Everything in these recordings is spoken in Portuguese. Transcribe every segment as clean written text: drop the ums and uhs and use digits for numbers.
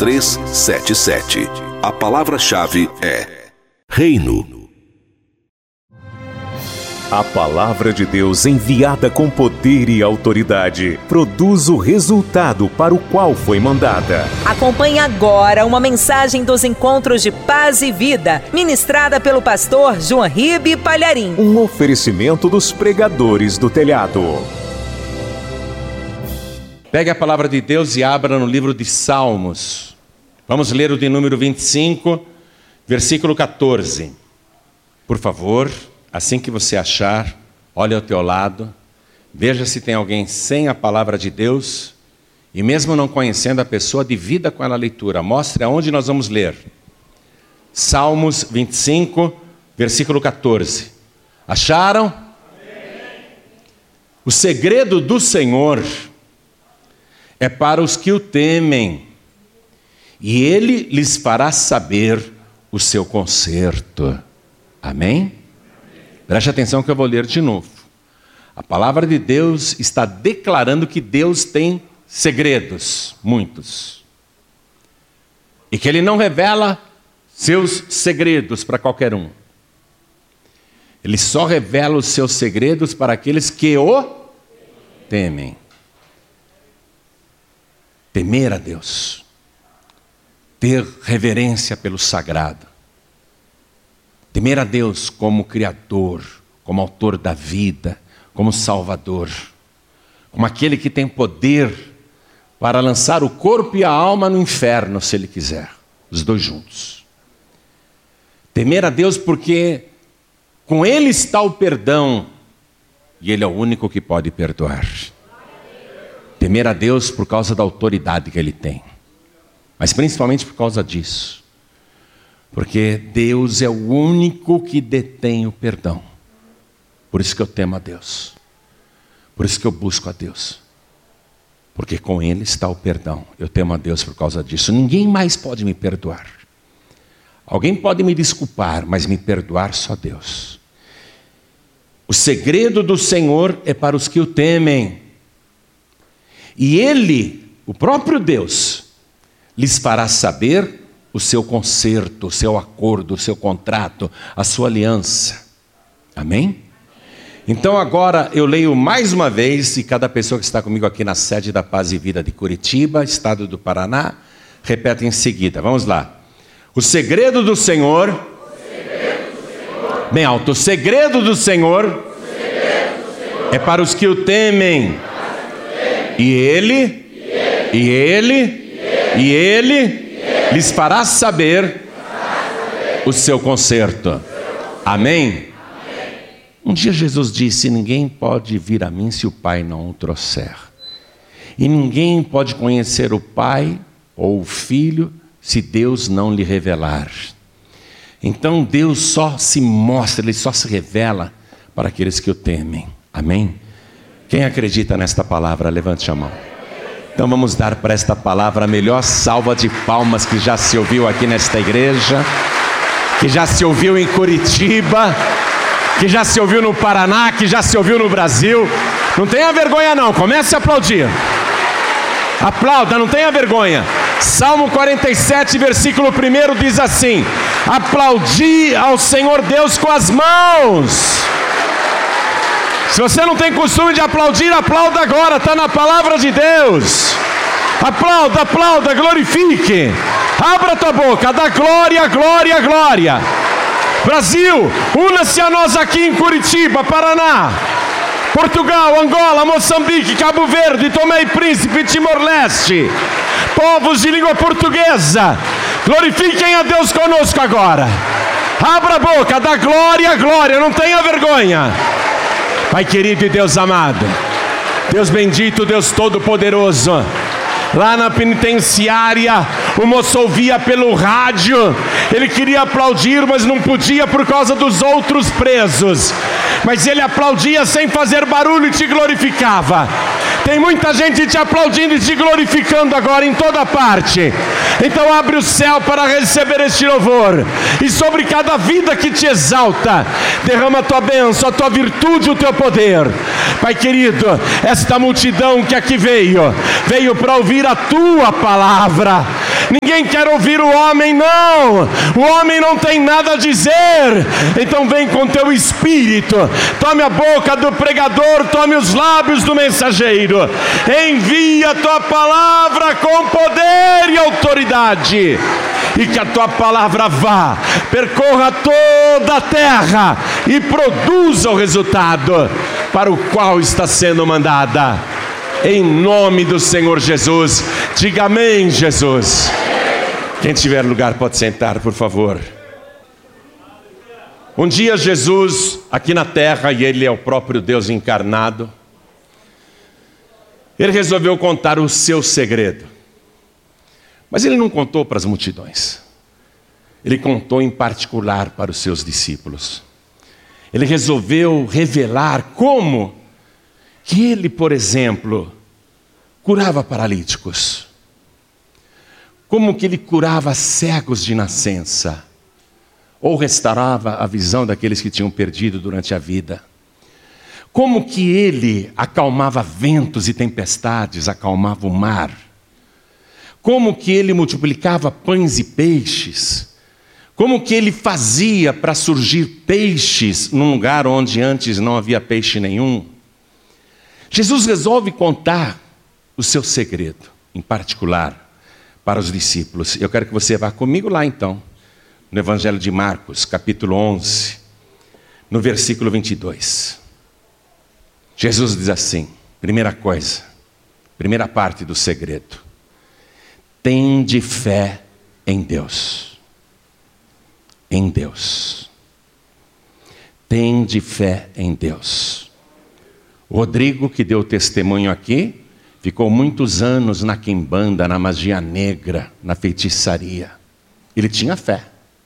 3377. A palavra-chave é Reino. A palavra de Deus, enviada com poder e autoridade, produz o resultado para o qual foi mandada. Acompanhe agora uma mensagem dos Encontros de Paz e Vida, ministrada pelo pastor João Ribe Palharim. Um oferecimento dos pregadores do telhado. Pegue a palavra de Deus e abra no livro de Salmos. Vamos ler o de número 25, versículo 14. Por favor, assim que você achar, olhe ao teu lado, veja se tem alguém sem a palavra de Deus, e mesmo não conhecendo a pessoa, divida com ela a leitura. Mostre aonde nós vamos ler. Salmos 25, versículo 14. Acharam? Amém. O segredo do Senhor é para os que o temem, e Ele lhes fará saber o seu conserto. Amém? Preste atenção que eu vou ler de novo. A palavra de Deus está declarando que Deus tem segredos, muitos. E que Ele não revela seus segredos para qualquer um. Ele só revela os seus segredos para aqueles que o temem. Temer a Deus. Ter reverência pelo sagrado. Temer a Deus como Criador, como Autor da vida, como Salvador, como aquele que tem poder para lançar o corpo e a alma no inferno, se Ele quiser, os dois juntos. Temer a Deus porque com Ele está o perdão, e Ele é o único que pode perdoar. Temer a Deus por causa da autoridade que Ele tem, mas principalmente por causa disso. Porque Deus é o único que detém o perdão. Por isso que eu temo a Deus. Por isso que eu busco a Deus. Porque com Ele está o perdão. Eu temo a Deus por causa disso. Ninguém mais pode me perdoar. Alguém pode me desculpar, mas me perdoar só Deus. O segredo do Senhor é para os que o temem. E Ele, o próprio Deus, lhes fará saber o seu concerto, o seu acordo, o seu contrato, a sua aliança. Amém? Então agora eu leio mais uma vez, e cada pessoa que está comigo aqui na sede da Paz e Vida de Curitiba, estado do Paraná, repete em seguida. Vamos lá. O segredo do Senhor, bem alto, o segredo do Senhor é para os que o temem. E Ele lhes fará saber o seu conserto. Amém? Um dia Jesus disse: ninguém pode vir a mim se o Pai não o trouxer. E ninguém pode conhecer o Pai ou o Filho se Deus não lhe revelar. Então Deus só se mostra, Ele só se revela para aqueles que o temem. Amém? Quem acredita nesta palavra, levante a mão. Então vamos dar para esta palavra a melhor salva de palmas que já se ouviu aqui nesta igreja, que já se ouviu em Curitiba, que já se ouviu no Paraná, que já se ouviu no Brasil. Não tenha vergonha não, comece a aplaudir. Aplauda, não tenha vergonha. Salmo 47, versículo 1 diz assim: aplaudi ao Senhor Deus com as mãos. Se você não tem costume de aplaudir, aplauda agora, está na palavra de Deus. Aplauda, aplauda, glorifique. Abra tua boca, dá glória, glória, glória. Brasil, una-se a nós aqui em Curitiba, Paraná, Portugal, Angola, Moçambique, Cabo Verde, Tomé e Príncipe, Timor-Leste, povos de língua portuguesa, glorifiquem a Deus conosco agora. Abra a boca, dá glória, glória, não tenha vergonha. Pai querido e Deus amado, Deus bendito, Deus todo-poderoso, lá na penitenciária, o moço ouvia pelo rádio, ele queria aplaudir, mas não podia por causa dos outros presos, mas ele aplaudia sem fazer barulho e te glorificava. Tem muita gente te aplaudindo e te glorificando agora em toda parte. Então abre o céu para receber este louvor, e sobre cada vida que te exalta, derrama a tua bênção, a tua virtude, o teu poder. Pai querido, esta multidão que aqui veio para ouvir a tua palavra. Ninguém quer ouvir o homem, não. O homem não tem nada a dizer. Então vem com teu espírito, tome a boca do pregador, tome os lábios do mensageiro, envia a tua palavra com poder e autoridade, e que a tua palavra vá, percorra toda a terra e produza o resultado para o qual está sendo mandada. Em nome do Senhor Jesus, diga amém, Jesus. Quem tiver lugar pode sentar, por favor. Um dia Jesus, aqui na terra, e Ele é o próprio Deus encarnado, Ele resolveu contar o seu segredo. Mas Ele não contou para as multidões. Ele contou em particular para os seus discípulos. Ele resolveu revelar como que Ele, por exemplo, curava paralíticos. Como que Ele curava cegos de nascença, ou restaurava a visão daqueles que tinham perdido durante a vida. Como que Ele acalmava ventos e tempestades, acalmava o mar. Como que Ele multiplicava pães e peixes. Como que Ele fazia para surgir peixes num lugar onde antes não havia peixe nenhum. Jesus resolve contar o seu segredo, em particular, para os discípulos. Eu quero que você vá comigo lá então, no Evangelho de Marcos, capítulo 11, no versículo 22. Jesus diz assim, primeira coisa, primeira parte do segredo: tende fé em Deus. Em Deus. Tende fé em Deus. O Rodrigo, que deu testemunho aqui, ficou muitos anos na quimbanda, na magia negra, na feitiçaria. Ele tinha fé.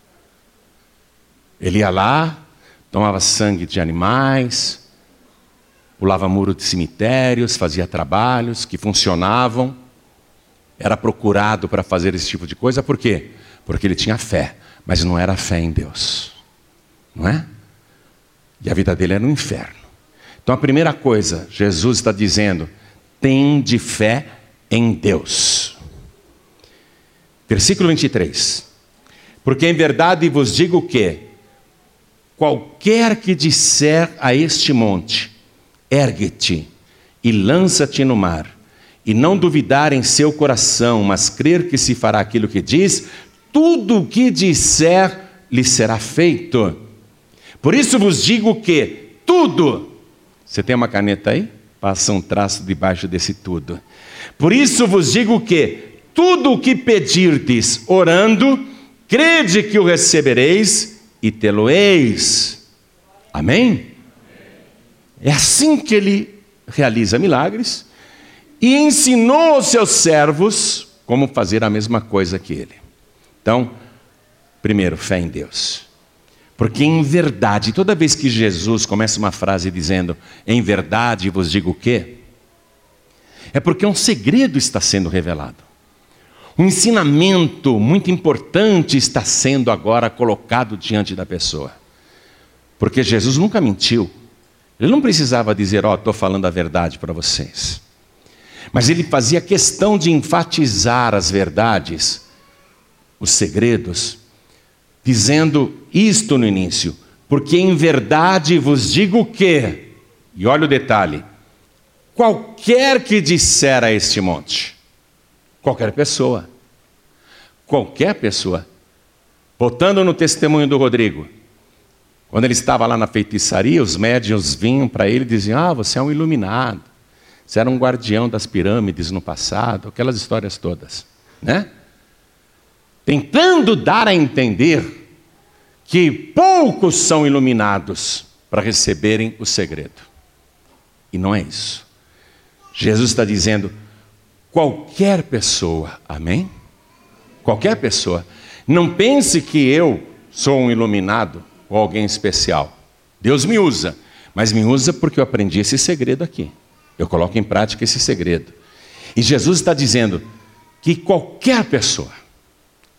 Ele ia lá, tomava sangue de animais, pulava muro de cemitérios, fazia trabalhos que funcionavam, era procurado para fazer esse tipo de coisa. Por quê? Porque ele tinha fé, mas não era fé em Deus, não é? E a vida dele era um inferno. Então a primeira coisa, Jesus está dizendo: tende fé em Deus. Versículo 23. Porque em verdade vos digo que qualquer que disser a este monte, ergue-te e lança-te no mar, e não duvidar em seu coração, mas crer que se fará aquilo que diz, tudo o que disser lhe será feito. Por isso vos digo que tudo... Você tem uma caneta aí? Passa um traço debaixo desse tudo. Por isso vos digo que tudo o que pedirdes orando, crede que o recebereis e tê-lo-eis. Amém? É assim que Ele realiza milagres e ensinou aos seus servos como fazer a mesma coisa que Ele. Então, primeiro, fé em Deus. Porque em verdade, toda vez que Jesus começa uma frase dizendo, em verdade vos digo o quê? É porque um segredo está sendo revelado. Um ensinamento muito importante está sendo agora colocado diante da pessoa. Porque Jesus nunca mentiu. Ele não precisava dizer, estou falando a verdade para vocês. Mas Ele fazia questão de enfatizar as verdades, os segredos, dizendo isto no início, porque em verdade vos digo que, e olha o detalhe, qualquer que disser a este monte, qualquer pessoa, voltando no testemunho do Rodrigo, quando ele estava lá na feitiçaria, os médiuns vinham para ele e diziam, você é um iluminado, você era um guardião das pirâmides no passado, aquelas histórias todas, né? Tentando dar a entender que poucos são iluminados para receberem o segredo. E não é isso. Jesus está dizendo, qualquer pessoa, amém? Qualquer pessoa. Não pense que eu sou um iluminado ou alguém especial. Deus me usa, mas me usa porque eu aprendi esse segredo aqui. Eu coloco em prática esse segredo. E Jesus está dizendo que qualquer pessoa,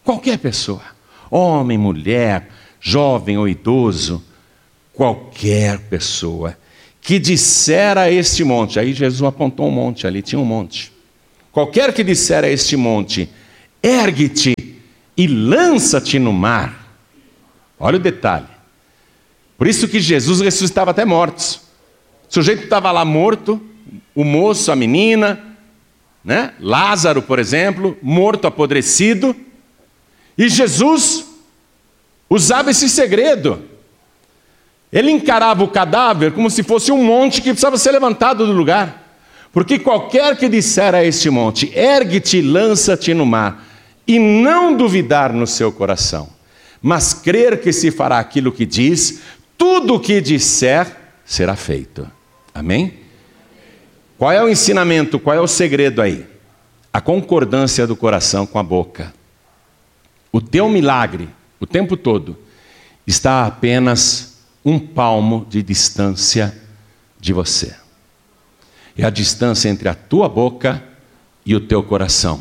Qualquer pessoa, homem, mulher, jovem ou idoso, qualquer pessoa que disser a este monte, aí Jesus apontou um monte, ali tinha um monte. Qualquer que disser a este monte, ergue-te e lança-te no mar. Olha o detalhe. Por isso que Jesus ressuscitava até mortos. O sujeito estava lá morto, o moço, a menina, né? Lázaro, por exemplo, morto, apodrecido. E Jesus usava esse segredo. Ele encarava o cadáver como se fosse um monte que precisava ser levantado do lugar. Porque qualquer que disser a este monte, ergue-te e lança-te no mar, e não duvidar no seu coração, mas crer que se fará aquilo que diz, tudo o que disser será feito. Amém? Qual é o ensinamento, qual é o segredo aí? A concordância do coração com a boca. O teu milagre, o tempo todo, está a apenas um palmo de distância de você. É a distância entre a tua boca e o teu coração.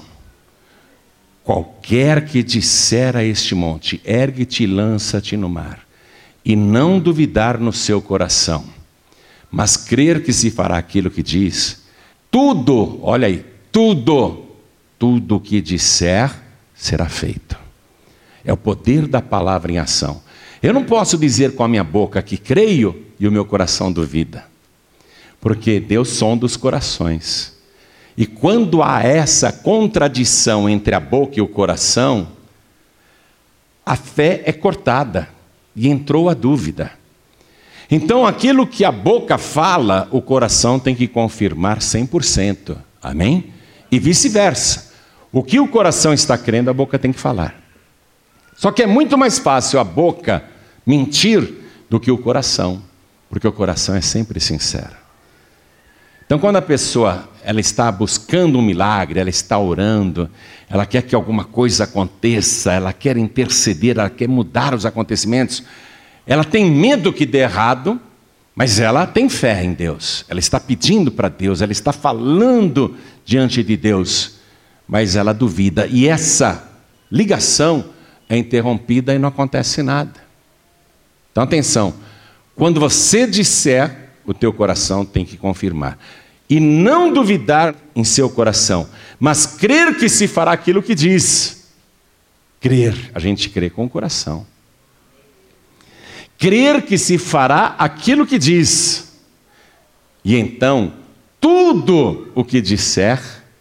Qualquer que disser a este monte, ergue-te e lança-te no mar, e não duvidar no seu coração, mas crer que se fará aquilo que diz, tudo, olha aí, tudo que disser será feito. É o poder da palavra em ação. Eu não posso dizer com a minha boca que creio e o meu coração duvida, porque Deus sonda os corações. E quando há essa contradição entre a boca e o coração, a fé é cortada e entrou a dúvida. Então aquilo que a boca fala, o coração tem que confirmar 100%. Amém? E vice-versa. O que o coração está crendo, a boca tem que falar. Só que é muito mais fácil a boca mentir do que o coração, porque o coração é sempre sincero. Então quando a pessoa ela está buscando um milagre, ela está orando, ela quer que alguma coisa aconteça, ela quer interceder, ela quer mudar os acontecimentos, ela tem medo que dê errado, mas ela tem fé em Deus, ela está pedindo para Deus, ela está falando diante de Deus, mas ela duvida, e essa ligação é interrompida e não acontece nada. Então atenção, quando você disser, o teu coração tem que confirmar. E não duvidar em seu coração, mas crer que se fará aquilo que diz. Crer, a gente crê com o coração. Crer que se fará aquilo que diz. E então, tudo o que disser,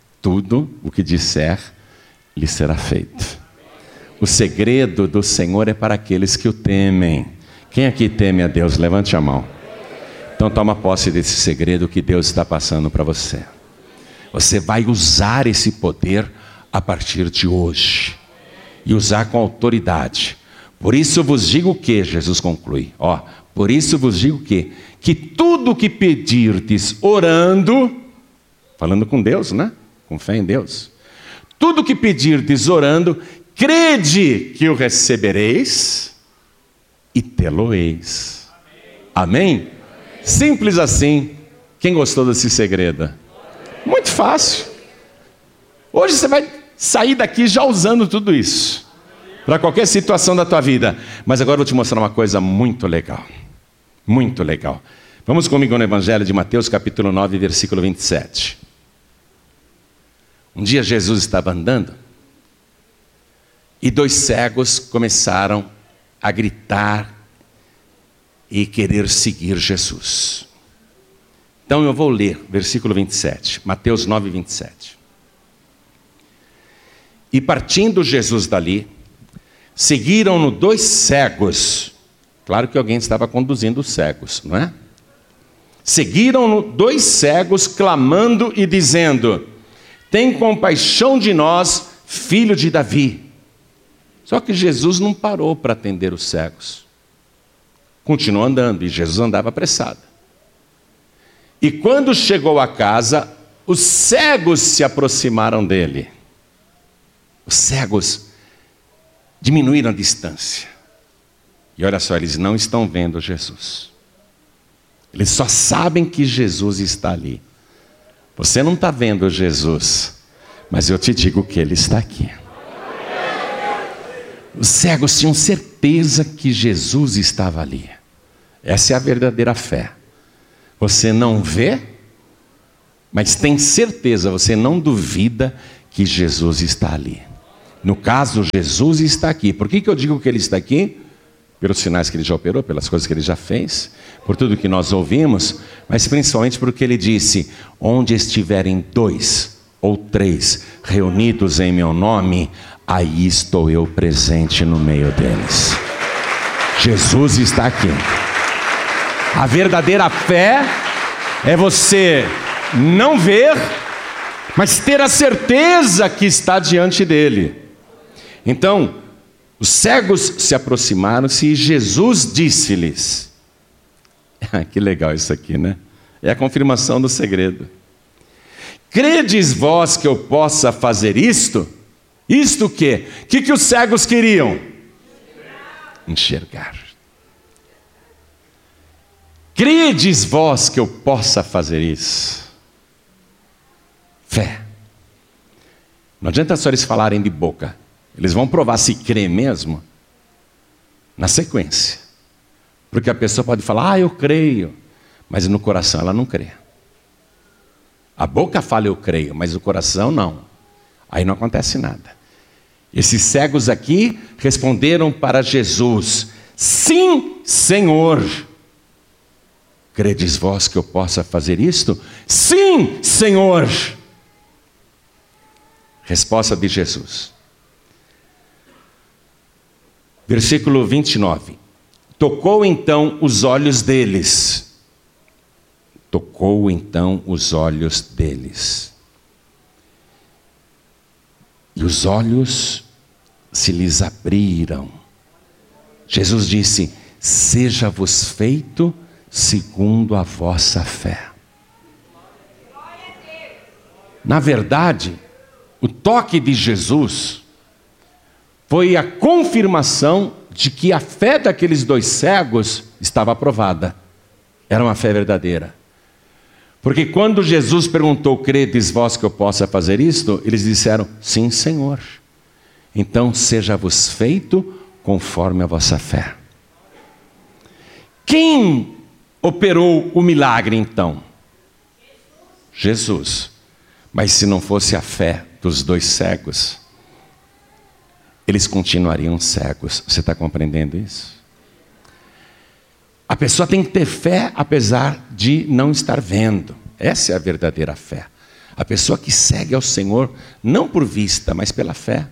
lhe será feito. O segredo do Senhor é para aqueles que o temem. Quem aqui teme a Deus? Levante a mão. Então toma posse desse segredo que Deus está passando para você. Você vai usar esse poder a partir de hoje. E usar com autoridade. Por isso vos digo o que, Jesus conclui. Por isso vos digo o que? Que tudo o que pedirdes orando, falando com Deus, né? Com fé em Deus. Tudo o que pedirdes orando, crede que o recebereis e tê-lo-eis. Amém? Simples assim. Quem gostou desse segredo? Muito fácil. Hoje você vai sair daqui já usando tudo isso para qualquer situação da tua vida. Mas agora eu vou te mostrar uma coisa muito legal. Muito legal. Vamos comigo no Evangelho de Mateus, capítulo 9, versículo 27. Um dia Jesus estava andando e 2 cegos começaram a gritar e querer seguir Jesus. Então eu vou ler, versículo 27, Mateus 9, 27. E partindo Jesus dali, seguiram-no 2 cegos. Claro que alguém estava conduzindo os cegos, não é? Seguiram-no 2 cegos, clamando e dizendo: tem compaixão de nós, filho de Davi. Só que Jesus não parou para atender os cegos. Continuou andando, e Jesus andava apressado. E quando chegou a casa, os cegos se aproximaram dele. Os cegos diminuíram a distância. E olha só, eles não estão vendo Jesus. Eles só sabem que Jesus está ali. Você não está vendo Jesus, mas eu te digo que Ele está aqui. Os cegos tinham certeza que Jesus estava ali. Essa é a verdadeira fé. Você não vê, mas tem certeza, você não duvida que Jesus está ali. No caso, Jesus está aqui. Por que eu digo que Ele está aqui? Pelos sinais que Ele já operou, pelas coisas que Ele já fez, por tudo que nós ouvimos, mas principalmente porque Ele disse: onde estiverem 2 ou 3 reunidos em meu nome, aí estou eu presente no meio deles. Jesus está aqui. A verdadeira fé é você não ver, mas ter a certeza que está diante dele. Então, os cegos se aproximaram-se e Jesus disse-lhes: que legal isso aqui, né? É a confirmação do segredo. Credes vós que eu possa fazer isto? Isto o quê? O que os cegos queriam? Enxergar. Credes vós que eu possa fazer isso? Fé. Não adianta só eles falarem de boca. Eles vão provar se crê mesmo na sequência. Porque a pessoa pode falar: eu creio, mas no coração ela não crê. A boca fala eu creio, mas o coração não. Aí não acontece nada. Esses cegos aqui responderam para Jesus: sim, Senhor. Credes vós que eu possa fazer isto? Sim, Senhor. Resposta de Jesus. Versículo 29. Tocou então os olhos deles. Tocou então os olhos deles. E os olhos se lhes abriram. Jesus disse: seja-vos feito segundo a vossa fé. Na verdade, o toque de Jesus foi a confirmação de que a fé daqueles 2 cegos estava aprovada. Era uma fé verdadeira. Porque quando Jesus perguntou: credes vós que eu possa fazer isto? Eles disseram: sim, Senhor. Então seja-vos feito conforme a vossa fé. Quem operou o milagre então? Jesus. Mas se não fosse a fé dos 2 cegos, eles continuariam cegos. Você está compreendendo isso? A pessoa tem que ter fé apesar de não estar vendo. Essa é a verdadeira fé. A pessoa que segue ao Senhor, não por vista, mas pela fé.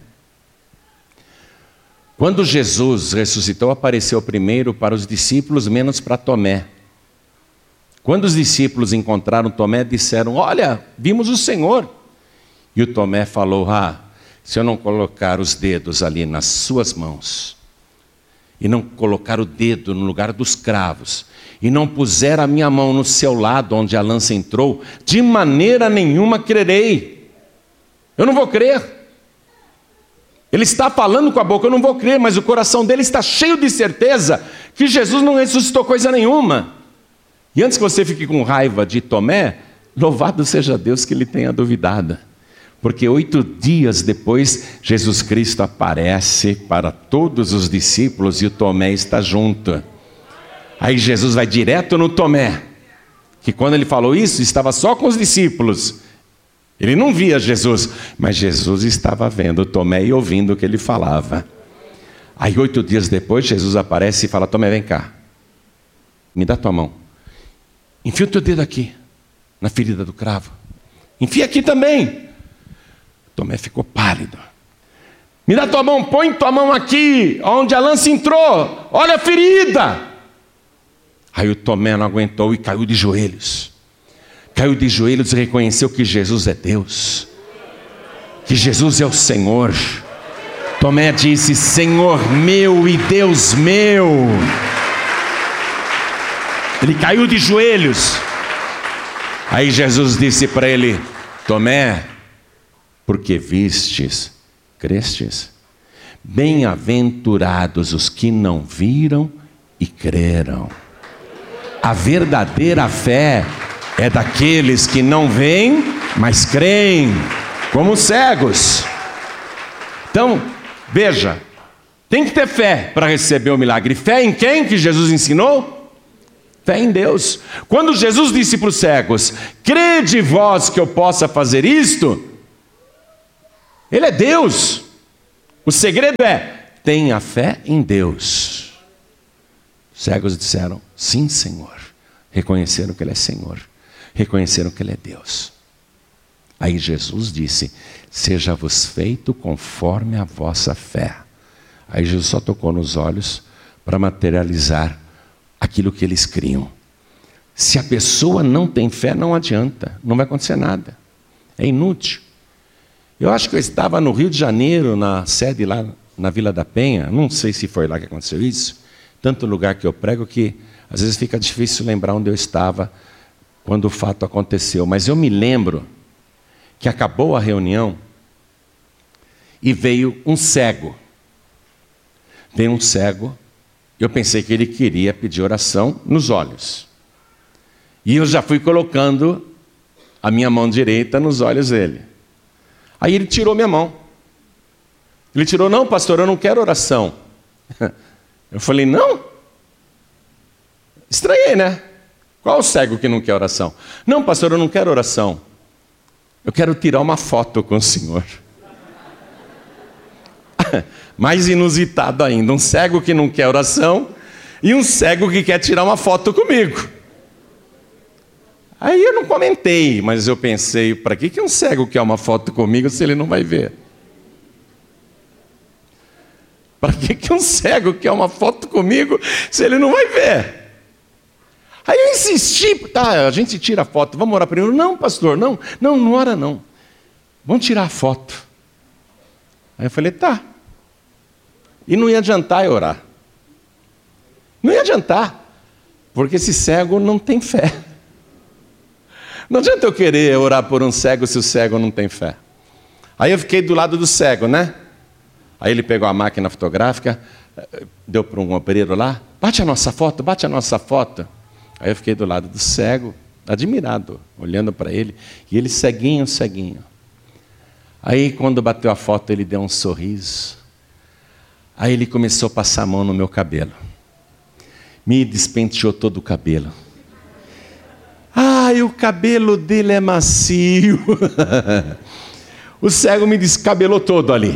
Quando Jesus ressuscitou, apareceu primeiro para os discípulos, menos para Tomé. Quando os discípulos encontraram Tomé, disseram: olha, vimos o Senhor. E o Tomé falou: se eu não colocar os dedos ali nas suas mãos, e não colocar o dedo no lugar dos cravos, e não puser a minha mão no seu lado, onde a lança entrou, de maneira nenhuma crerei. Eu não vou crer. Ele está falando com a boca: eu não vou crer, mas o coração dele está cheio de certeza que Jesus não ressuscitou coisa nenhuma. E antes que você fique com raiva de Tomé, louvado seja Deus que ele tenha duvidado. Porque 8 dias depois, Jesus Cristo aparece para todos os discípulos e o Tomé está junto. Aí Jesus vai direto no Tomé, que quando ele falou isso, estava só com os discípulos. Ele não via Jesus, mas Jesus estava vendo Tomé e ouvindo o que ele falava. Aí 8 dias depois, Jesus aparece e fala: Tomé, vem cá, me dá tua mão. Enfia o teu dedo aqui, na ferida do cravo. Enfia aqui também. Tomé ficou pálido. Me dá tua mão, põe tua mão aqui, onde a lança entrou. Olha a ferida. Aí o Tomé não aguentou e caiu de joelhos. Caiu de joelhos e reconheceu que Jesus é Deus. Que Jesus é o Senhor. Tomé disse: Senhor meu e Deus meu. Ele caiu de joelhos. Aí Jesus disse para ele: Tomé, porque vistes, crestes? Bem-aventurados os que não viram e creram. A verdadeira fé é daqueles que não veem, mas creem, como cegos. Então, veja, Tem que ter fé para receber o milagre. Fé em quem que Jesus ensinou? Fé em Deus. Quando Jesus disse para os cegos, crede vós que eu possa fazer isto, Ele é Deus. O segredo é, tenha fé em Deus. Os cegos disseram, sim, Senhor. Reconheceram que Ele é Senhor. Reconheceram que Ele é Deus. Aí Jesus disse, seja-vos feito conforme a vossa fé. Aí Jesus só tocou nos olhos para materializar aquilo que eles criam. Se a pessoa não tem fé, não adianta, não vai acontecer nada. É inútil. Eu acho que eu estava no Rio de Janeiro, na sede lá na Vila da Penha, não sei se foi lá que aconteceu isso, tanto lugar que eu prego que às vezes fica difícil lembrar onde eu estava quando o fato aconteceu. Mas eu me lembro que acabou a reunião e veio um cego. Veio um cego, eu pensei que ele queria pedir oração nos olhos. E eu já fui colocando a minha mão direita nos olhos dele. Aí ele tirou minha mão. Ele tirou, não, pastor, eu não quero oração. Eu falei, não? Estranhei, né? Qual o cego que não quer oração? Não, pastor, eu não quero oração. Eu quero tirar uma foto com o senhor. Mais inusitado ainda, um cego que não quer oração e um cego que quer tirar uma foto comigo. Aí eu não comentei, mas eu pensei, para que um cego quer uma foto comigo se ele não vai ver? Para que um cego quer uma foto comigo se ele não vai ver? Aí eu insisti, tá, a gente tira a foto, vamos orar primeiro. Não, pastor, não ora não. Vamos tirar a foto. Aí eu falei, tá. E não ia adiantar eu orar. Não ia adiantar, porque esse cego não tem fé. Não adianta eu querer orar por um cego se o cego não tem fé. Aí eu fiquei do lado do cego, né? Aí ele pegou a máquina fotográfica, deu para um obreiro lá, bate a nossa foto. Aí eu fiquei do lado do cego, admirado, olhando para ele, e ele ceguinho. Aí quando bateu a foto ele deu um sorriso. Aí ele começou a passar a mão no meu cabelo. Me despenteou todo o cabelo. Ai, o cabelo dele é macio. O cego me descabelou todo ali.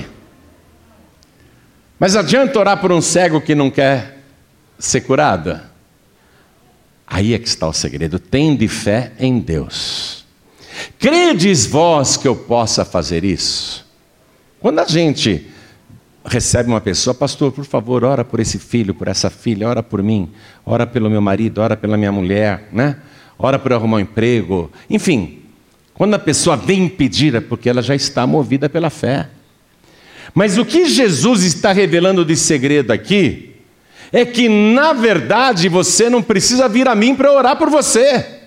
Mas adianta orar por um cego que não quer ser curado? Aí é que está o segredo. Tende fé em Deus. Credes vós que eu possa fazer isso? Quando a gente recebe uma pessoa, pastor, por favor, ora por esse filho, por essa filha, ora por mim, ora pelo meu marido, ora pela minha mulher, né? Ora por arrumar um emprego, enfim. Quando a pessoa vem pedir é porque ela já está movida pela fé. Mas o que Jesus está revelando de segredo aqui é que, na verdade, você não precisa vir a mim para orar por você.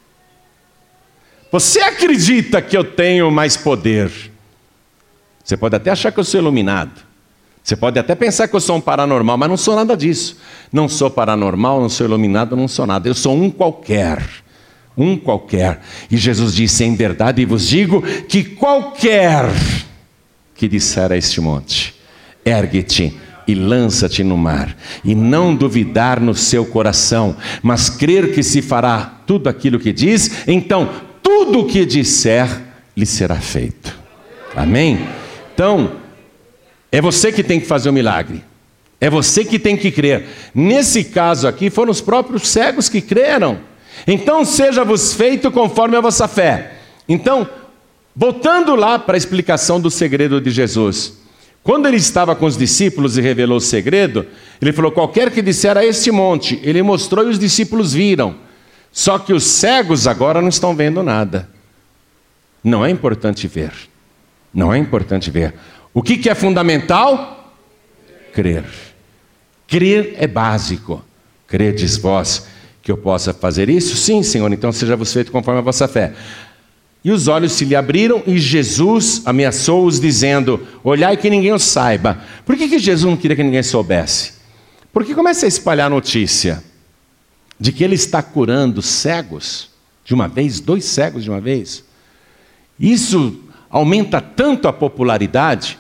Você acredita que eu tenho mais poder. Você pode até achar que eu sou iluminado. Você pode até pensar que eu sou um paranormal, mas não sou nada disso. Não sou paranormal, não sou iluminado, não sou nada. Eu sou um qualquer. Um qualquer. E Jesus disse, em verdade vos digo, que qualquer que disser a este monte, ergue-te e lança-te no mar, e não duvidar no seu coração, mas crer que se fará tudo aquilo que diz, então tudo o que disser lhe será feito. Amém? Então, é você que tem que fazer o milagre. É você que tem que crer. Nesse caso aqui, foram os próprios cegos que creram. Então, seja-vos feito conforme a vossa fé. Então, voltando lá para a explicação do segredo de Jesus. Quando ele estava com os discípulos e revelou o segredo, ele falou, qualquer que disser a este monte, ele mostrou e os discípulos viram. Só que os cegos agora não estão vendo nada. Não é importante ver. Não é importante ver. O que é fundamental? Crer. Crer é básico. Credes vós que eu possa fazer isso? Sim, Senhor, então seja-vos feito conforme a vossa fé. E os olhos se lhe abriram e Jesus ameaçou-os dizendo, olhai que ninguém os saiba. Por que Jesus não queria que ninguém soubesse? Porque começa a espalhar a notícia de que ele está curando cegos de uma vez, 2 cegos de uma vez. Isso aumenta tanto a popularidade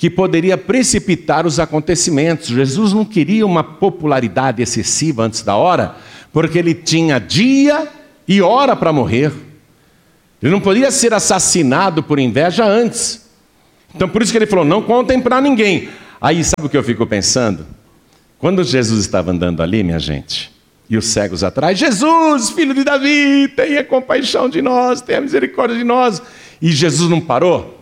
que poderia precipitar os acontecimentos. Jesus não queria uma popularidade excessiva antes da hora, porque ele tinha dia e hora para morrer. Ele não podia ser assassinado por inveja antes. Então por isso que ele falou, não contem para ninguém. Aí sabe o que eu fico pensando? Quando Jesus estava andando ali, minha gente, e os cegos atrás, Jesus, filho de Davi, tenha compaixão de nós, tenha misericórdia de nós. E Jesus não parou?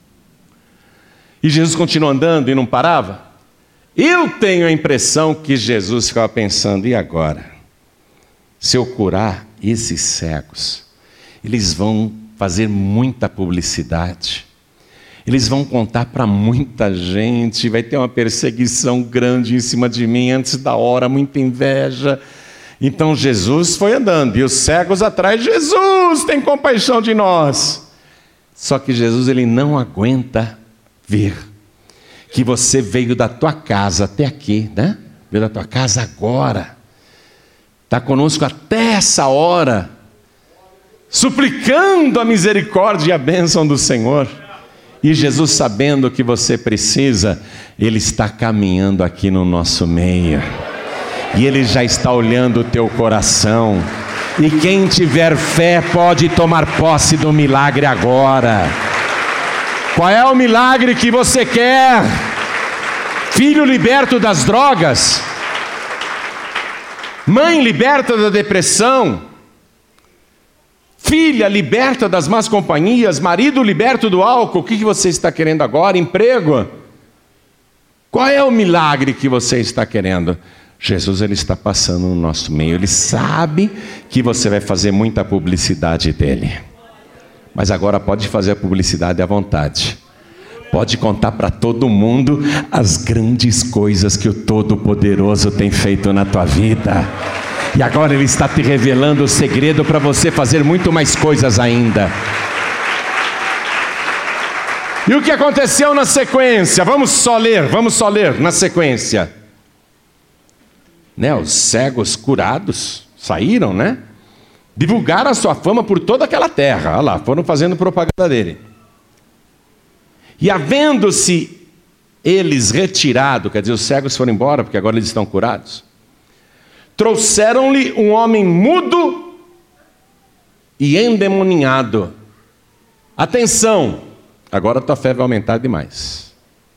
E Jesus continuou andando e não parava? Eu tenho a impressão que Jesus ficava pensando, e agora? Se eu curar esses cegos, eles vão fazer muita publicidade. Eles vão contar para muita gente, vai ter uma perseguição grande em cima de mim antes da hora, muita inveja. Então Jesus foi andando, e os cegos atrás, Jesus, tem compaixão de nós. Só que Jesus, ele não aguenta ver que você veio da tua casa até aqui, né? Veio da tua casa agora, está conosco até essa hora, suplicando a misericórdia e a bênção do Senhor. E Jesus, sabendo o que você precisa, Ele está caminhando aqui no nosso meio. E Ele já está olhando o teu coração. E quem tiver fé pode tomar posse do milagre agora. Qual é o milagre que você quer? Filho liberto das drogas? Mãe liberta da depressão? Filha liberta das más companhias? Marido liberto do álcool? O que você está querendo agora? Emprego? Qual é o milagre que você está querendo? Jesus, ele está passando no nosso meio. Ele sabe que você vai fazer muita publicidade dele. Mas agora pode fazer a publicidade à vontade. Pode contar para todo mundo as grandes coisas que o Todo-Poderoso tem feito na tua vida. E agora Ele está te revelando o segredo para você fazer muito mais coisas ainda. E o que aconteceu na sequência? Vamos só ler na sequência. Né, os cegos curados saíram, né? Divulgaram a sua fama por toda aquela terra. Olha lá, foram fazendo propaganda dele. E havendo-se eles retirado, quer dizer, os cegos foram embora, porque agora eles estão curados, trouxeram-lhe um homem mudo e endemoniado. Atenção, agora a tua fé vai aumentar demais.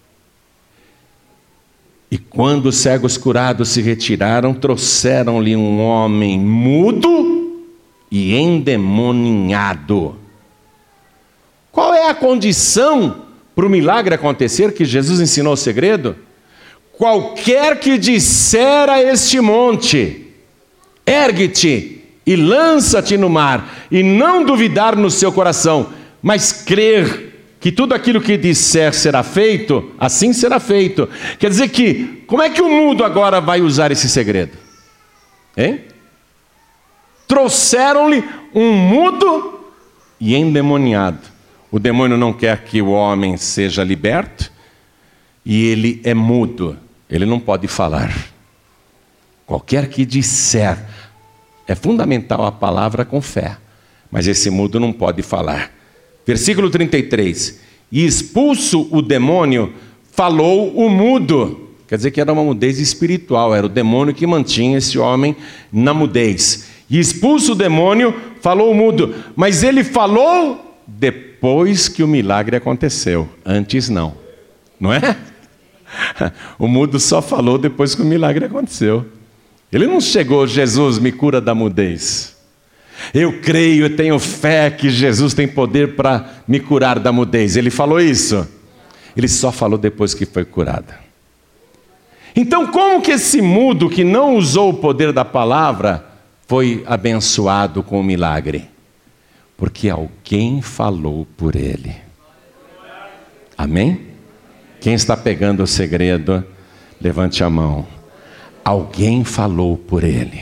E quando os cegos curados se retiraram, trouxeram-lhe um homem mudo e endemoniado. Qual é a condição para o milagre acontecer, que Jesus ensinou o segredo? Qualquer que disser a este monte, ergue-te e lança-te no mar, e não duvidar no seu coração, mas crer que tudo aquilo que disser será feito, assim será feito. Quer dizer que, como é que o mudo agora vai usar esse segredo? Hein? Trouxeram-lhe um mudo e endemoniado. O demônio não quer que o homem seja liberto, e ele é mudo, ele não pode falar. Qualquer que disser, é fundamental a palavra com fé, mas esse mudo não pode falar. Versículo 33, e expulso o demônio, falou o mudo. Quer dizer que era uma mudez espiritual, era o demônio que mantinha esse homem na mudez. E expulso o demônio, falou o mudo, mas ele falou depois que o milagre aconteceu, antes não. Não é? O mudo só falou depois que o milagre aconteceu. Ele não chegou, Jesus me cura da mudez. Eu creio, eu tenho fé que Jesus tem poder para me curar da mudez. Ele falou isso. Ele só falou depois que foi curada. Então como que esse mudo que não usou o poder da palavra foi abençoado com o milagre? Porque alguém falou por ele. Amém? Quem está pegando o segredo, levante a mão. Alguém falou por ele.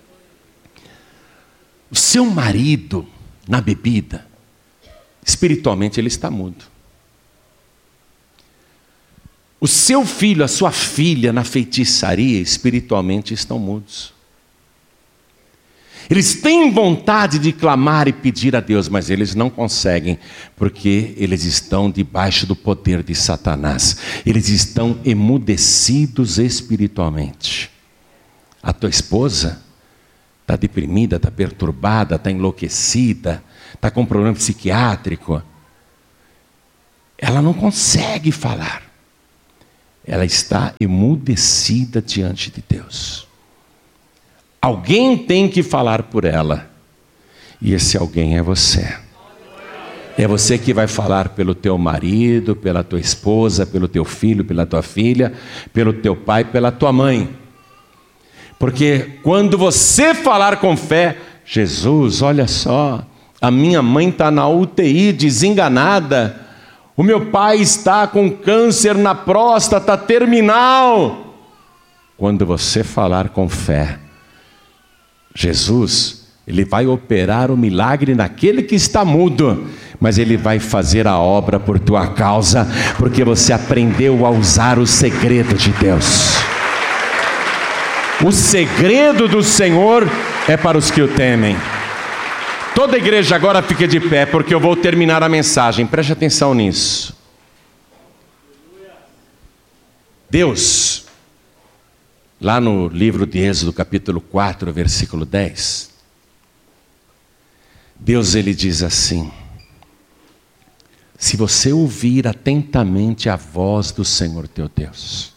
O seu marido, na bebida, espiritualmente ele está mudo. O seu filho, a sua filha, na feitiçaria, espiritualmente estão mudos. Eles têm vontade de clamar e pedir a Deus, mas eles não conseguem, porque eles estão debaixo do poder de Satanás. Eles estão emudecidos espiritualmente. A tua esposa está deprimida, está perturbada, está enlouquecida, está com um problema psiquiátrico. Ela não consegue falar. Ela está emudecida diante de Deus. Alguém tem que falar por ela. E esse alguém é você. É você que vai falar pelo teu marido, pela tua esposa, pelo teu filho, pela tua filha, pelo teu pai, pela tua mãe. Porque quando você falar com fé, Jesus, olha só, a minha mãe está na UTI desenganada, o meu pai está com câncer na próstata terminal. Quando você falar com fé, Jesus, Ele vai operar o milagre naquele que está mudo, mas Ele vai fazer a obra por tua causa, porque você aprendeu a usar o segredo de Deus. O segredo do Senhor é para os que o temem. Toda a igreja agora fica de pé, porque eu vou terminar a mensagem. Preste atenção nisso. Deus, lá no livro de Êxodo, capítulo 4, versículo 10, Deus, Ele diz assim: se você ouvir atentamente a voz do Senhor teu Deus,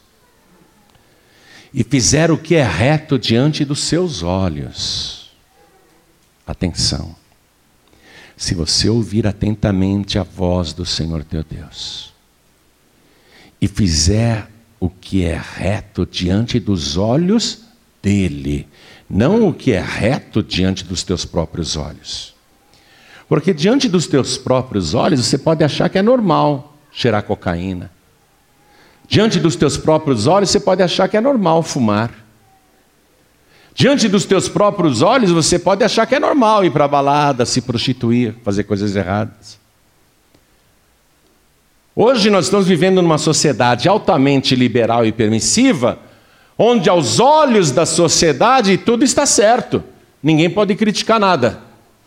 e fizer o que é reto diante dos seus olhos, atenção, se você ouvir atentamente a voz do Senhor teu Deus, e fizer o que é reto diante dos olhos dele, não o que é reto diante dos teus próprios olhos. Porque diante dos teus próprios olhos você pode achar que é normal cheirar cocaína. Diante dos teus próprios olhos você pode achar que é normal fumar. Diante dos teus próprios olhos você pode achar que é normal ir para a balada, se prostituir, fazer coisas erradas. Hoje nós estamos vivendo numa sociedade altamente liberal e permissiva, onde aos olhos da sociedade tudo está certo. Ninguém pode criticar nada.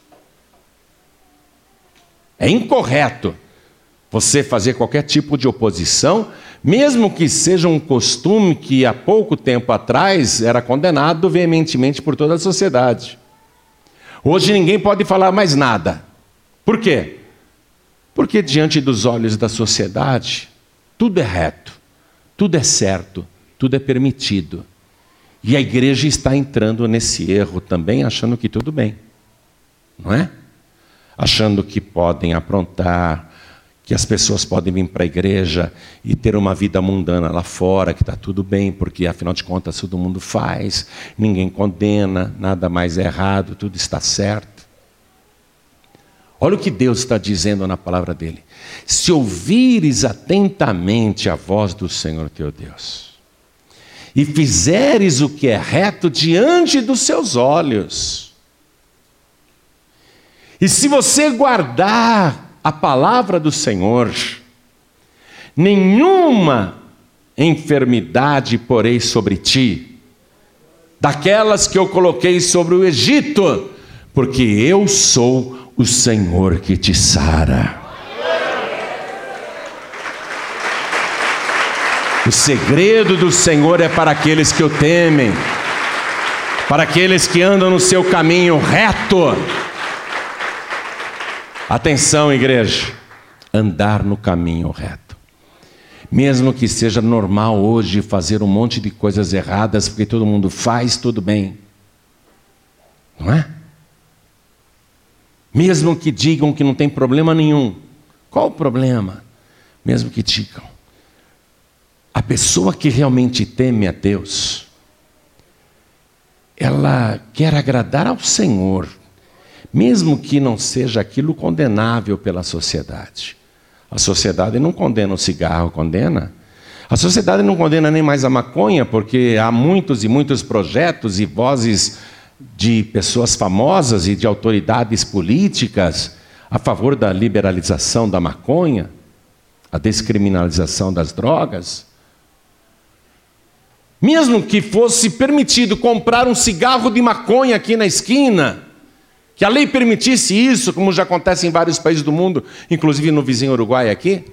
É incorreto você fazer qualquer tipo de oposição, mesmo que seja um costume que há pouco tempo atrás era condenado veementemente por toda a sociedade. Hoje ninguém pode falar mais nada. Por quê? Porque diante dos olhos da sociedade, tudo é reto, tudo é certo, tudo é permitido. E a igreja está entrando nesse erro também, achando que tudo bem, não é? Achando que podem aprontar, que as pessoas podem vir para a igreja e ter uma vida mundana lá fora, que está tudo bem, porque afinal de contas todo mundo faz, ninguém condena, nada mais é errado, tudo está certo. Olha o que Deus está dizendo na palavra dele. Se ouvires atentamente a voz do Senhor teu Deus, e fizeres o que é reto diante dos seus olhos, e se você guardar a palavra do Senhor, nenhuma enfermidade porei sobre ti, daquelas que eu coloquei sobre o Egito, porque eu sou o Senhor que te sara. O segredo do Senhor é para aqueles que o temem, para aqueles que andam no seu caminho reto. Atenção, igreja, andar no caminho reto. Mesmo que seja normal hoje fazer um monte de coisas erradas, porque todo mundo faz, tudo bem. Não é? Mesmo que digam que não tem problema nenhum. Qual o problema? Mesmo que digam. A pessoa que realmente teme a Deus, ela quer agradar ao Senhor, mesmo que não seja aquilo condenável pela sociedade. A sociedade não condena o cigarro, condena. A sociedade não condena nem mais a maconha, porque há muitos e muitos projetos e vozes de pessoas famosas e de autoridades políticas a favor da liberalização da maconha, a descriminalização das drogas. Mesmo que fosse permitido comprar um cigarro de maconha aqui na esquina, que a lei permitisse isso, como já acontece em vários países do mundo, inclusive no vizinho Uruguai aqui.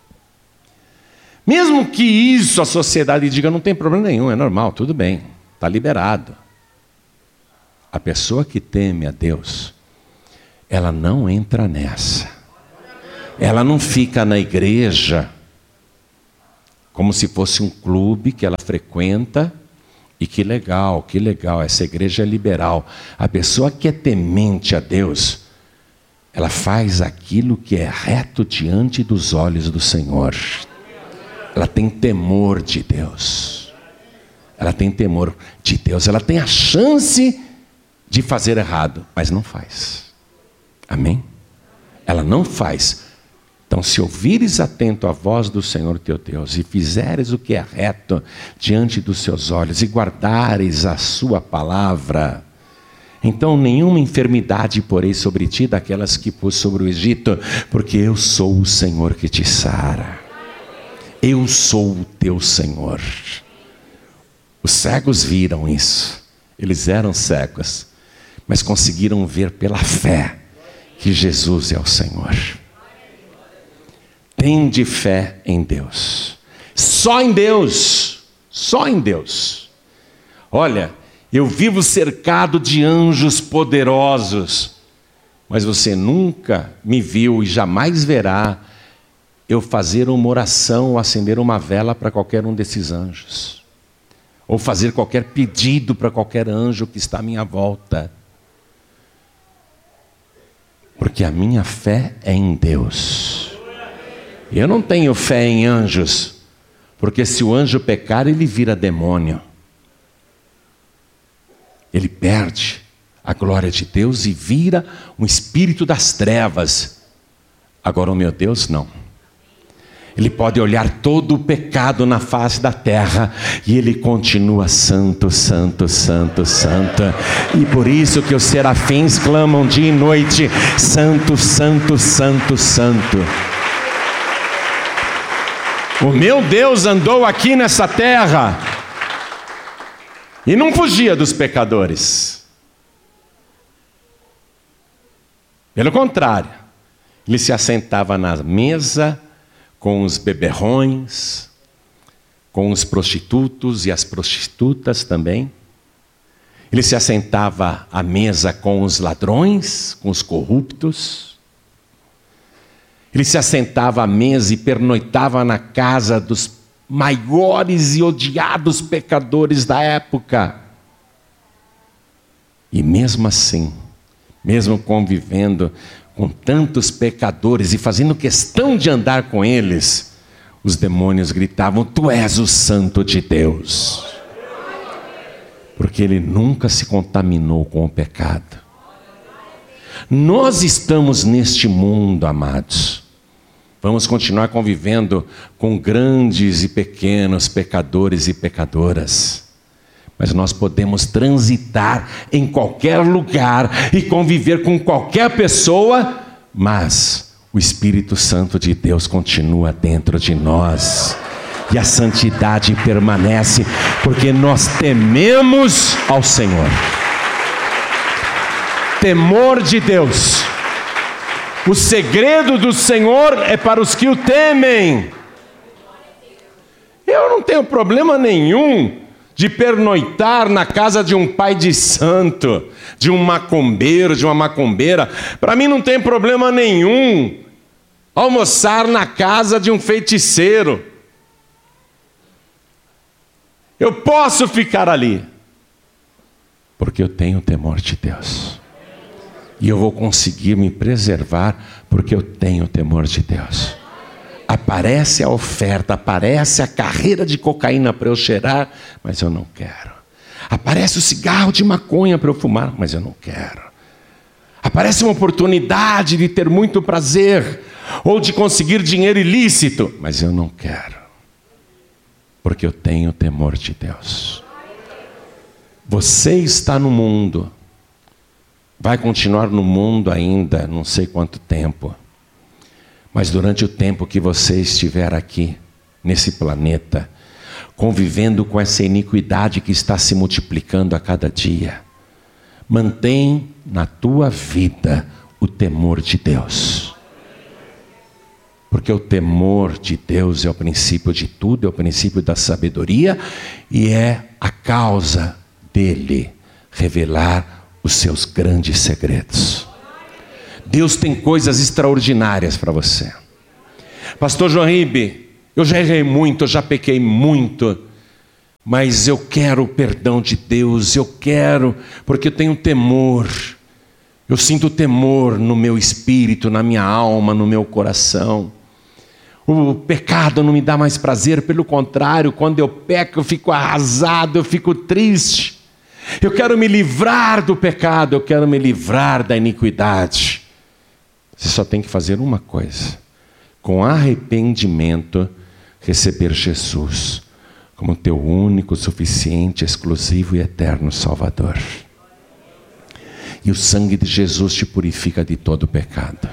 Mesmo que isso a sociedade diga, não tem problema nenhum, é normal, tudo bem, está liberado. A pessoa que teme a Deus, ela não entra nessa. Ela não fica na igreja como se fosse um clube que ela frequenta e que legal, essa igreja é liberal. A pessoa que é temente a Deus, ela faz aquilo que é reto diante dos olhos do Senhor. Ela tem temor de Deus. Ela tem temor de Deus. Ela tem a chance de fazer errado, mas não faz. Amém? Ela não faz. Então, se ouvires atento a voz do Senhor teu Deus, e fizeres o que é reto diante dos seus olhos, e guardares a sua palavra, então nenhuma enfermidade porei sobre ti daquelas que pus sobre o Egito, porque eu sou o Senhor que te sara. Eu sou o teu Senhor. Os cegos viram isso. Eles eram cegos, mas conseguiram ver pela fé que Jesus é o Senhor. Tende fé em Deus. Só em Deus. Só em Deus. Olha, eu vivo cercado de anjos poderosos, mas você nunca me viu e jamais verá eu fazer uma oração ou acender uma vela para qualquer um desses anjos, ou fazer qualquer pedido para qualquer anjo que está à minha volta. Porque a minha fé é em Deus. Eu não tenho fé em anjos, porque se o anjo pecar, ele vira demônio. Ele perde a glória de Deus e vira um espírito das trevas. Agora o meu Deus não. Ele pode olhar todo o pecado na face da terra e ele continua santo, santo, santo, santo. E por isso que os serafins clamam dia e noite, santo, santo, santo, santo. O meu Deus andou aqui nessa terra e não fugia dos pecadores. Pelo contrário, ele se assentava na mesa com os beberrões, com os prostitutos e as prostitutas também. Ele se assentava à mesa com os ladrões, com os corruptos. Ele se assentava à mesa e pernoitava na casa dos maiores e odiados pecadores da época. E mesmo assim, mesmo convivendo com tantos pecadores e fazendo questão de andar com eles, os demônios gritavam, tu és o santo de Deus. Porque ele nunca se contaminou com o pecado. Nós estamos neste mundo, amados. Vamos continuar convivendo com grandes e pequenos pecadores e pecadoras. Mas nós podemos transitar em qualquer lugar e conviver com qualquer pessoa, mas o Espírito Santo de Deus continua dentro de nós. E a santidade permanece, porque nós tememos ao Senhor. Temor de Deus. O segredo do Senhor é para os que o temem. Eu não tenho problema nenhum de pernoitar na casa de um pai de santo, de um macumbeiro, de uma macumbeira. Para mim não tem problema nenhum almoçar na casa de um feiticeiro. Eu posso ficar ali, porque eu tenho temor de Deus. E eu vou conseguir me preservar, porque eu tenho temor de Deus. Aparece a oferta, aparece a carreira de cocaína para eu cheirar, mas eu não quero. Aparece o cigarro de maconha para eu fumar, mas eu não quero. Aparece uma oportunidade de ter muito prazer, ou de conseguir dinheiro ilícito, mas eu não quero. Porque eu tenho temor de Deus. Você está no mundo. Vai continuar no mundo ainda, não sei quanto tempo. Mas durante o tempo que você estiver aqui, nesse planeta, convivendo com essa iniquidade que está se multiplicando a cada dia. Mantém na tua vida o temor de Deus. Porque o temor de Deus é o princípio de tudo, é o princípio da sabedoria e é a causa dele revelar os seus grandes segredos. Deus tem coisas extraordinárias para você. Pastor João Ribe, eu já errei muito, eu já pequei muito, mas eu quero o perdão de Deus, eu quero, porque eu tenho temor. Eu sinto temor no meu espírito, na minha alma, no meu coração. O pecado não me dá mais prazer, pelo contrário, quando eu peco eu fico arrasado, eu fico triste. Eu quero me livrar do pecado, eu quero me livrar da iniquidade. Você só tem que fazer uma coisa: com arrependimento, receber Jesus como teu único, suficiente, exclusivo e eterno Salvador. E o sangue de Jesus te purifica de todo pecado.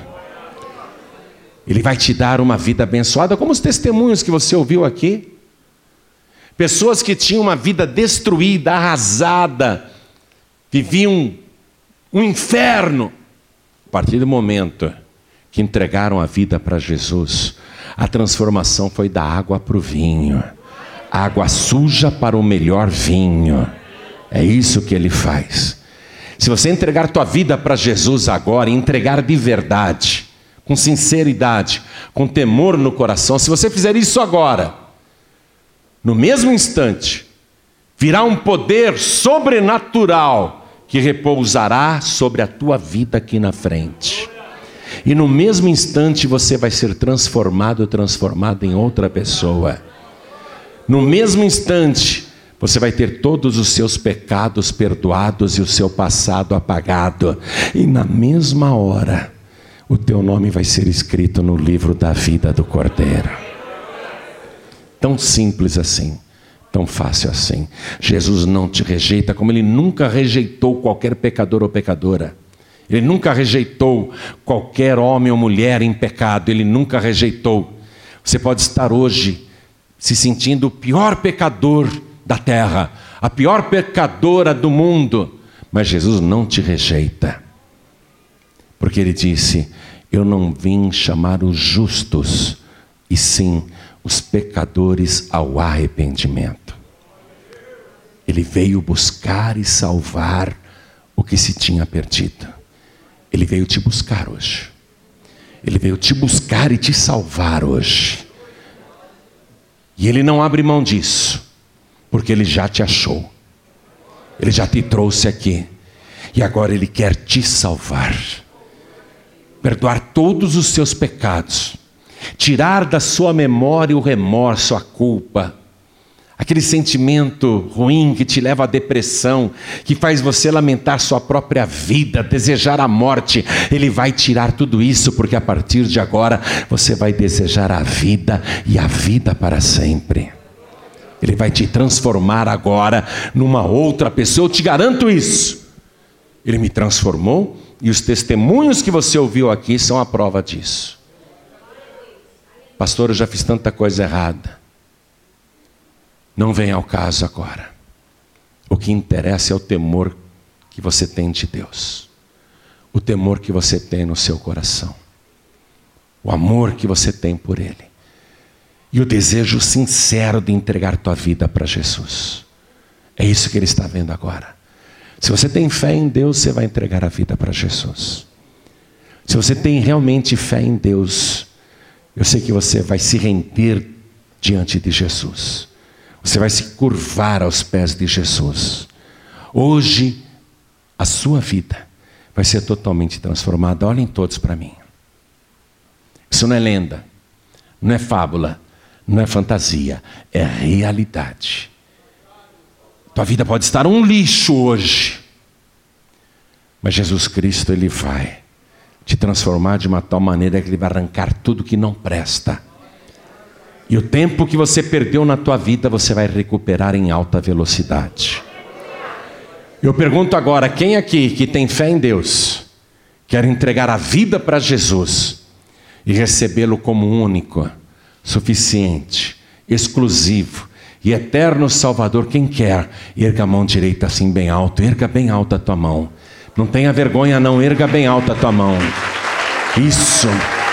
Ele vai te dar uma vida abençoada, como os testemunhos que você ouviu aqui. Pessoas que tinham uma vida destruída, arrasada, viviam um inferno. A partir do momento que entregaram a vida para Jesus, a transformação foi da água para o vinho. A água suja para o melhor vinho. É isso que ele faz. Se você entregar tua vida para Jesus agora, entregar de verdade, com sinceridade, com temor no coração, se você fizer isso agora, no mesmo instante, virá um poder sobrenatural que repousará sobre a tua vida aqui na frente. E no mesmo instante você vai ser transformado em outra pessoa. No mesmo instante, você vai ter todos os seus pecados perdoados e o seu passado apagado. E na mesma hora, o teu nome vai ser escrito no livro da vida do Cordeiro. Tão simples assim, tão fácil assim. Jesus não te rejeita, como ele nunca rejeitou qualquer pecador ou pecadora. Ele nunca rejeitou qualquer homem ou mulher em pecado. Ele nunca rejeitou. Você pode estar hoje se sentindo o pior pecador da terra, a pior pecadora do mundo, mas Jesus não te rejeita. Porque ele disse: eu não vim chamar os justos, e sim os pecadores ao arrependimento. Ele veio buscar e salvar o que se tinha perdido. Ele veio te buscar hoje. Ele veio te buscar e te salvar hoje. E ele não abre mão disso, porque ele já te achou. Ele já te trouxe aqui. E agora ele quer te salvar. Perdoar todos os seus pecados. Tirar da sua memória o remorso, a culpa. Aquele sentimento ruim que te leva à depressão, que faz você lamentar sua própria vida, desejar a morte. Ele vai tirar tudo isso, porque a partir de agora você vai desejar a vida e a vida para sempre. Ele vai te transformar agora numa outra pessoa, eu te garanto isso. Ele me transformou e os testemunhos que você ouviu aqui são a prova disso. Pastor, eu já fiz tanta coisa errada. Não vem ao caso agora. O que interessa é o temor que você tem de Deus. O temor que você tem no seu coração. O amor que você tem por Ele. E o desejo sincero de entregar tua vida para Jesus. É isso que Ele está vendo agora. Se você tem fé em Deus, você vai entregar a vida para Jesus. Se você tem realmente fé em Deus, eu sei que você vai se render diante de Jesus. Você vai se curvar aos pés de Jesus. Hoje, a sua vida vai ser totalmente transformada. Olhem todos para mim. Isso não é lenda, não é fábula, não é fantasia, é realidade. Tua vida pode estar um lixo hoje, mas Jesus Cristo, Ele vai te transformar de uma tal maneira que Ele vai arrancar tudo que não presta. E o tempo que você perdeu na tua vida, você vai recuperar em alta velocidade. Eu pergunto agora, quem aqui que tem fé em Deus, quer entregar a vida para Jesus e recebê-lo como único, suficiente, exclusivo e eterno Salvador. Quem quer, erga a mão direita assim bem alto, erga bem alta a tua mão. Não tenha vergonha não, erga bem alta a tua mão. Isso.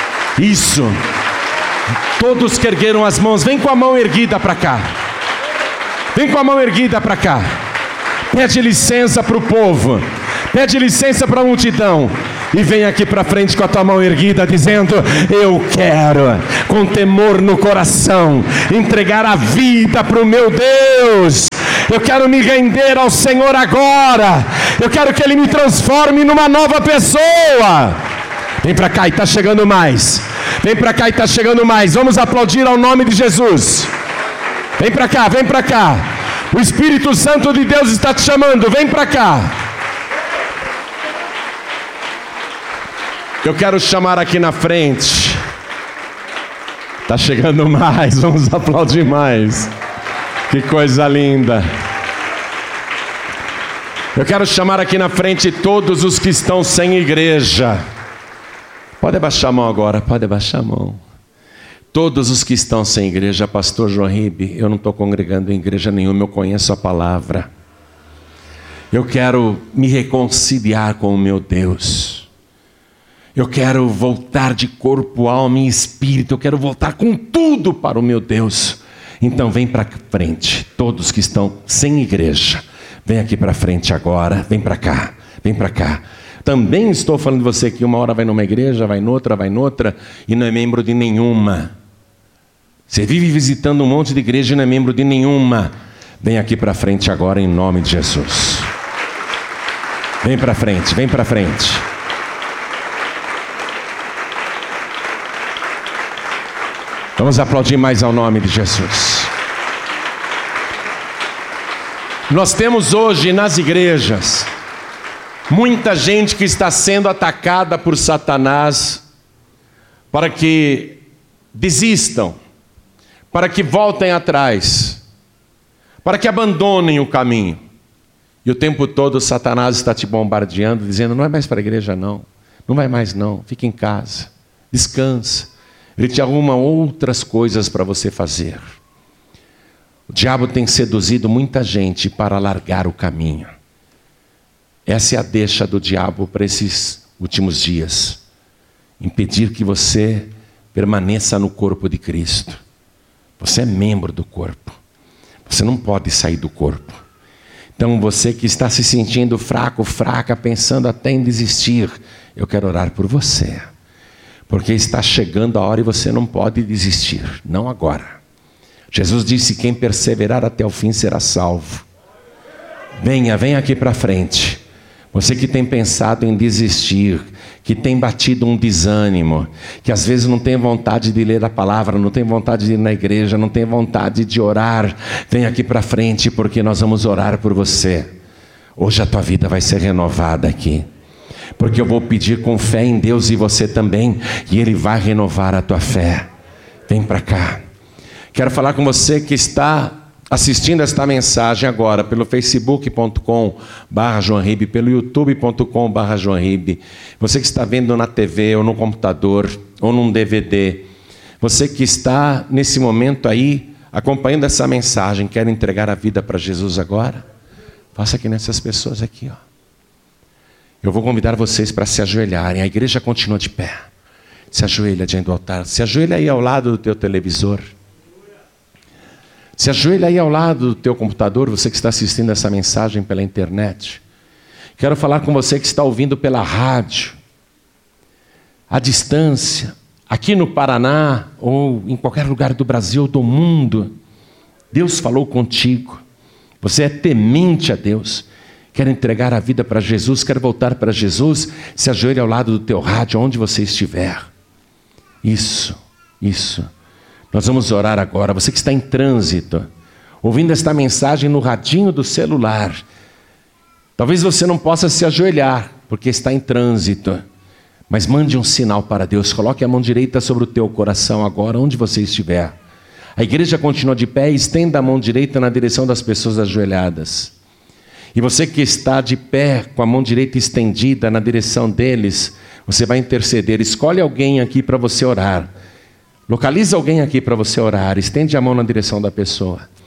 Todos que ergueram as mãos, vem com a mão erguida para cá. Vem com a mão erguida para cá. Pede licença para o povo, pede licença para a multidão. E vem aqui para frente com a tua mão erguida, dizendo: eu quero, com temor no coração, entregar a vida para o meu Deus. Eu quero me render ao Senhor agora. Eu quero que Ele me transforme numa nova pessoa. Vem para cá e está chegando mais. Vem para cá e está chegando mais. Vamos aplaudir ao nome de Jesus. Vem para cá, vem para cá. O Espírito Santo de Deus está te chamando. Vem para cá. Eu quero chamar aqui na frente. Está chegando mais. Vamos aplaudir mais. Que coisa linda. Eu quero chamar aqui na frente todos os que estão sem igreja. Pode abaixar a mão agora, pode abaixar a mão. Todos os que estão sem igreja. Pastor João Ribe, eu não estou congregando em igreja nenhuma, eu conheço a palavra. Eu quero me reconciliar com o meu Deus. Eu quero voltar de corpo, alma e espírito. Eu quero voltar com tudo para o meu Deus. Então vem para frente, todos que estão sem igreja. Vem aqui para frente agora, vem para cá, vem para cá. Também estou falando de você que uma hora vai numa igreja, vai noutra e não é membro de nenhuma. Você vive visitando um monte de igreja e não é membro de nenhuma. Vem aqui para frente agora em nome de Jesus. Vem para frente, vem para frente. Vamos aplaudir mais ao nome de Jesus. Nós temos hoje nas igrejas muita gente que está sendo atacada por Satanás para que desistam, para que voltem atrás, para que abandonem o caminho. E o tempo todo Satanás está te bombardeando, dizendo: não é mais para a igreja não, não vai mais não, fica em casa, descansa. Ele te arruma outras coisas para você fazer. O diabo tem seduzido muita gente para largar o caminho. Essa é a deixa do diabo para esses últimos dias. Impedir que você permaneça no corpo de Cristo. Você é membro do corpo. Você não pode sair do corpo. Então você que está se sentindo fraco, fraca, pensando até em desistir, eu quero orar por você. Porque está chegando a hora e você não pode desistir. Não agora. Jesus disse: quem perseverar até o fim será salvo. Venha aqui para frente. Você que tem pensado em desistir, que tem batido um desânimo, que às vezes não tem vontade de ler a palavra, não tem vontade de ir na igreja, não tem vontade de orar, vem aqui para frente porque nós vamos orar por você. Hoje a tua vida vai ser renovada aqui, porque eu vou pedir com fé em Deus e você também, e Ele vai renovar a tua fé. Vem para cá. Quero falar com você que está assistindo esta mensagem agora pelo facebook.com/joanribe, pelo youtube.com/joanribe, você que está vendo na TV ou no computador ou num DVD, você que está nesse momento aí acompanhando essa mensagem, quer entregar a vida para Jesus agora, faça que nessas pessoas aqui, ó. Eu vou convidar vocês para se ajoelharem. A igreja continua de pé. Se ajoelha diante do altar, se ajoelha aí ao lado do teu televisor. Se ajoelha aí ao lado do teu computador, você que está assistindo essa mensagem pela internet. Quero falar com você que está ouvindo pela rádio, à distância, aqui no Paraná, ou em qualquer lugar do Brasil ou do mundo. Deus falou contigo. Você é temente a Deus. Quer entregar a vida para Jesus, quer voltar para Jesus, se ajoelhe ao lado do teu rádio, onde você estiver. Isso. Nós vamos orar agora. Você que está em trânsito, ouvindo esta mensagem no radinho do celular, talvez você não possa se ajoelhar, porque está em trânsito, mas mande um sinal para Deus. Coloque a mão direita sobre o teu coração agora, onde você estiver. A igreja continua de pé, estenda a mão direita na direção das pessoas ajoelhadas. E você que está de pé, com a mão direita estendida na direção deles, você vai interceder. Escolhe alguém aqui para você orar. Localiza alguém aqui para você orar. Estende a mão na direção da pessoa.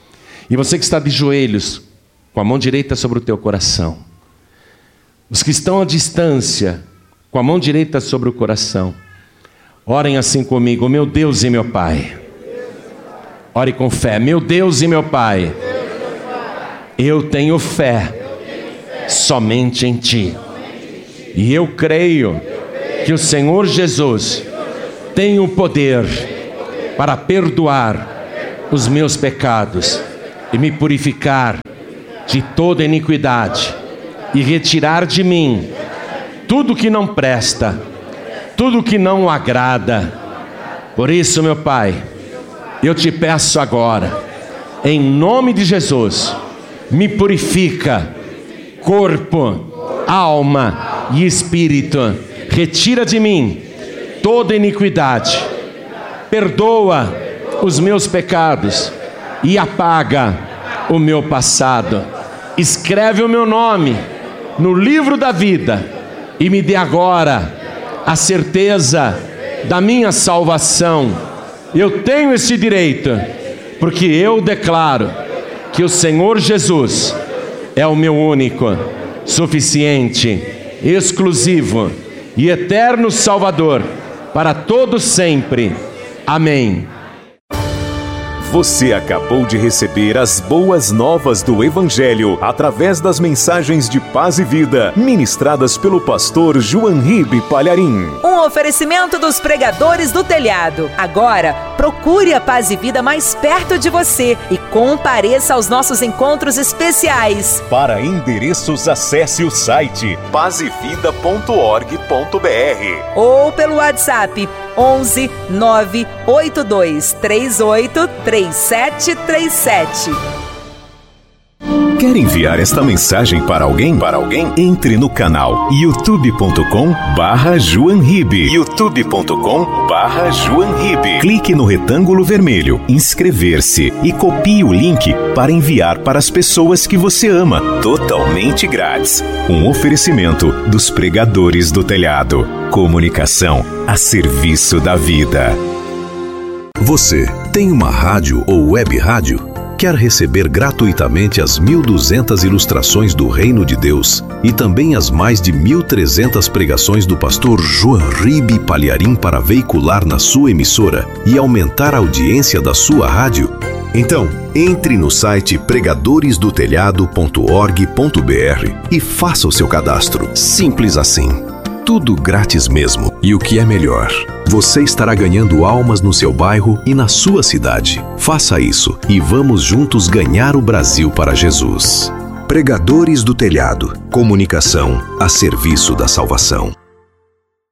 E você que está de joelhos, com a mão direita sobre o teu coração. Os que estão à distância, com a mão direita sobre o coração. Orem assim comigo: meu Deus e meu Pai. Ore com fé: meu Deus e meu Pai, eu tenho fé somente em Ti. E eu creio que o Senhor Jesus tem o poder para perdoar os meus pecados e me purificar de toda iniquidade e retirar de mim tudo que não presta, tudo que não agrada. Por isso, meu Pai, eu te peço agora, em nome de Jesus, me purifica, corpo, alma e espírito. Retira de mim toda iniquidade, perdoa os meus pecados e apaga o meu passado. Escreve o meu nome no livro da vida e me dê agora a certeza da minha salvação. Eu tenho esse direito, porque eu declaro que o Senhor Jesus é o meu único, suficiente, exclusivo e eterno Salvador para todos sempre. Amém. Você acabou de receber as boas novas do Evangelho através das mensagens de paz e vida ministradas pelo pastor João Ribe Palharim. Um oferecimento dos pregadores do telhado. Agora, procure a Paz e Vida mais perto de você e compareça aos nossos encontros especiais. Para endereços, acesse o site pazevida.org.br ou pelo WhatsApp 11 982 38 3737. Quer enviar esta mensagem para alguém? Entre no canal youtube.com/JoãoRibe. youtube.com/JoãoRibe. Clique no retângulo vermelho, inscrever-se e copie o link para enviar para as pessoas que você ama, totalmente grátis. Um oferecimento dos pregadores do telhado. Comunicação a serviço da vida. Você tem uma rádio ou web rádio? Quer receber gratuitamente as 1.200 ilustrações do Reino de Deus e também as mais de 1.300 pregações do pastor João Ribe Palharim para veicular na sua emissora e aumentar a audiência da sua rádio? Então, entre no site pregadoresdotelhado.org.br e faça o seu cadastro. Simples assim. Tudo grátis mesmo. E o que é melhor, você estará ganhando almas no seu bairro e na sua cidade. Faça isso e vamos juntos ganhar o Brasil para Jesus. Pregadores do Telhado. Comunicação a serviço da salvação.